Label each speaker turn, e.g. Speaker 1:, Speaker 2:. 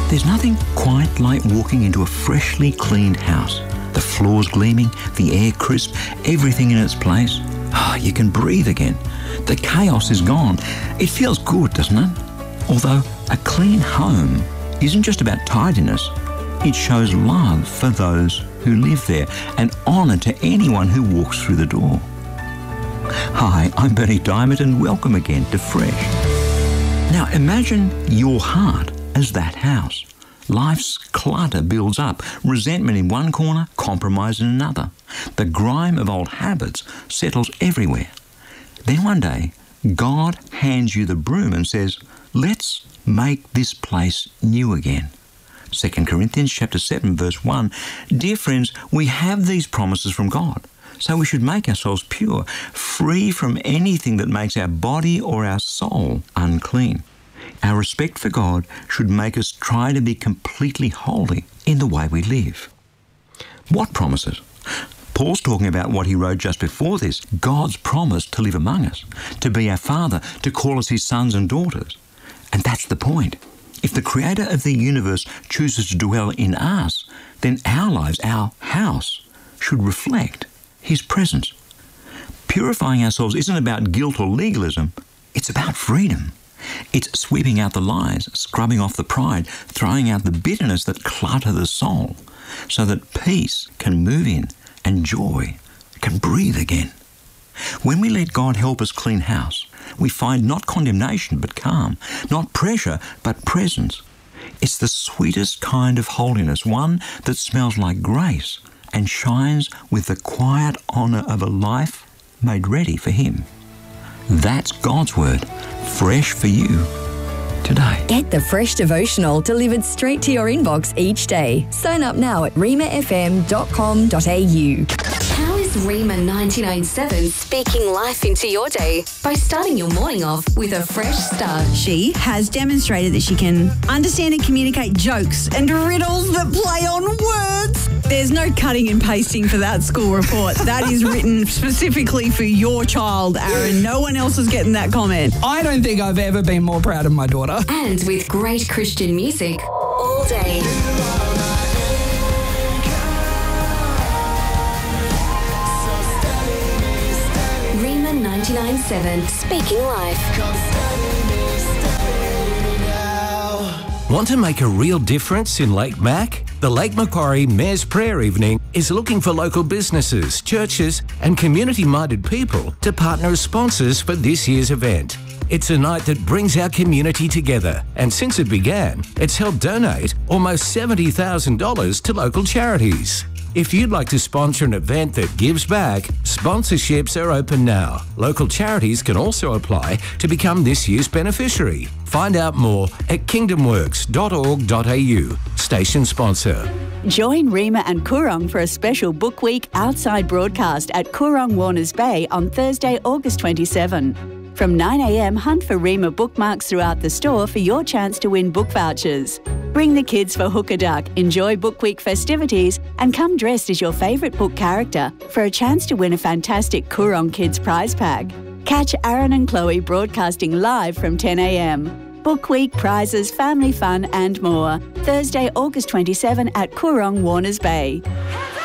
Speaker 1: There's nothing quite like walking into a freshly cleaned house. The floors gleaming, the air crisp, everything in its place. You can breathe again. The chaos is gone. It feels good, doesn't it? Although a clean home isn't just about tidiness. It shows love for those who live there and honour to anyone who walks through the door. Hi, I'm Bernie Diamond and welcome again to Fresh. Now imagine your heart as that house. Life's clutter builds up, resentment in one corner, compromise in another. The grime of old habits settles everywhere. Then one day, God hands you the broom and says, let's make this place new again. 2 Corinthians chapter 7 verse 1, dear friends, we have these promises from God, so we should make ourselves pure, free from anything that makes our body or our soul unclean. Our respect for God should make us try to be completely holy in the way we live. What promises? Paul's talking about what he wrote just before this, God's promise to live among us, to be our Father, to call us his sons and daughters. And that's the point. If the Creator of the universe chooses to dwell in us, then our lives, our house, should reflect his presence. Purifying ourselves isn't about guilt or legalism, it's about freedom. It's sweeping out the lies, scrubbing off the pride, throwing out the bitterness that clutter the soul, so that peace can move in and joy can breathe again. When we let God help us clean house, we find not condemnation but calm, not pressure but presence. It's the sweetest kind of holiness, one that smells like grace and shines with the quiet honour of a life made ready for him. That's God's word, fresh for you today.
Speaker 2: Get the Fresh Devotional delivered straight to your inbox each day. Sign up now at rhemafm.com.au.
Speaker 3: How is Rhema 99.7 speaking life into your day? By starting your morning off with a fresh start.
Speaker 4: She has demonstrated that she can understand and communicate jokes and riddles that play on words. There's no cutting and pasting for that school report. That is written specifically for your child, Aaron. No one else is getting that comment.
Speaker 5: I don't think I've ever been more proud of my daughter.
Speaker 3: And with great Christian music all day. Rhema 99.7 speaking life.
Speaker 6: Want to make a real difference in Lake Mac? The Lake Macquarie Mayor's Prayer Evening is looking for local businesses, churches and community-minded people to partner as sponsors for this year's event. It's a night that brings our community together, and since it began, it's helped donate almost $70,000 to local charities. If you'd like to sponsor an event that gives back, sponsorships are open now. Local charities can also apply to become this year's beneficiary. Find out more at kingdomworks.org.au. Station sponsor.
Speaker 7: Join Rhema and Coorong for a special Book Week outside broadcast at Coorong Warners Bay on Thursday, August 27. From 9 a.m, hunt for Rhema bookmarks throughout the store for your chance to win book vouchers. Bring the kids for Hook a Duck, enjoy Book Week festivities, and come dressed as your favourite book character for a chance to win a fantastic Coorong Kids prize pack. Catch Aaron and Chloe broadcasting live from 10 a.m. Book Week, prizes, family fun and more. Thursday, August 27 at Coorong Warners Bay.